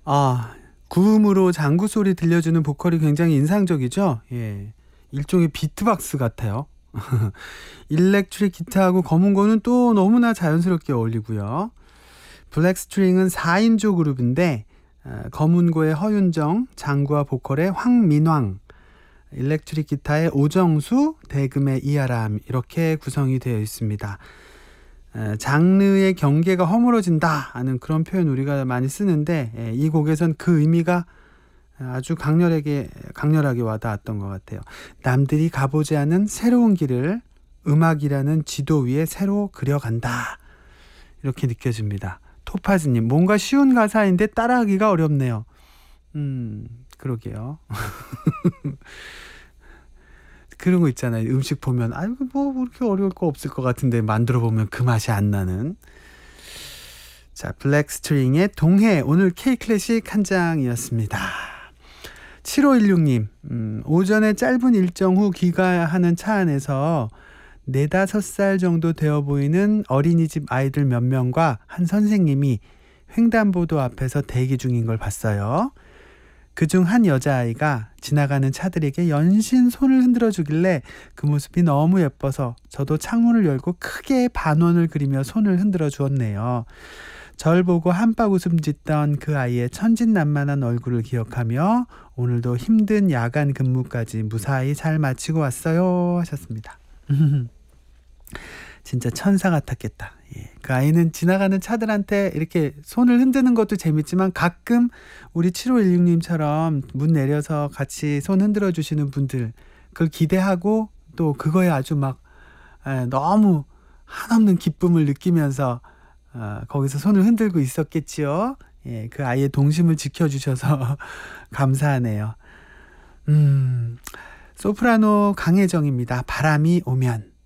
아, 구음으로 장구 소리 들려주는 보컬이 굉장히 인상적이죠? 예. 일종의 비트박스 같아요. 일렉트릭 기타하고 검은고는 또 너무나 자연스럽게 어울리고요. 블랙스트링은 4인조 그룹인데 검은고의 허윤정, 장구와 보컬의 황민왕, 일렉트릭 기타의 오정수, 대금의 이아람 이렇게 구성이 되어 있습니다. 장르의 경계가 허물어진다 하는 그런 표현 우리가 많이 쓰는데 이 곡에선 그 의미가 아주 강렬하게 와닿았던 것 같아요. 남들이 가보지 않은 새로운 길을 음악이라는 지도 위에 새로 그려간다 이렇게 느껴집니다. 토파즈님, 뭔가 쉬운 가사인데 따라하기가 어렵네요. 그러게요. 그런 거 있잖아요. 음식 보면 아이고 뭐 그렇게 어려울 거 없을 것 같은데 만들어 보면 그 맛이 안 나는. 자, 블랙스트링의 동해, 오늘 K클래식 한 장이었습니다. 7516님, 오전에 짧은 일정 후 귀가하는 차 안에서 4-5살 정도 되어 보이는 어린이집 아이들 몇 명과 한 선생님이 횡단보도 앞에서 대기 중인 걸 봤어요. 그중 한 여자아이가 지나가는 차들에게 연신 손을 흔들어 주길래 그 모습이 너무 예뻐서 저도 창문을 열고 크게 반원을 그리며 손을 흔들어 주었네요. 절 보고 한박 웃음 짓던 그 아이의 천진난만한 얼굴을 기억하며 오늘도 힘든 야간 근무까지 무사히 잘 마치고 왔어요 하셨습니다. 진짜 천사 같았겠다. 예. 그 아이는 지나가는 차들한테 이렇게 손을 흔드는 것도 재밌지만 가끔 우리 7516님처럼 문 내려서 같이 손 흔들어 주시는 분들 그걸 기대하고 또 그거에 아주 막 너무 한없는 기쁨을 느끼면서 거기서 손을 흔들고 있었겠지요. 예, 그 아이의 동심을 지켜주셔서 감사하네요. 소프라노 강혜정입니다. 바람이 오면.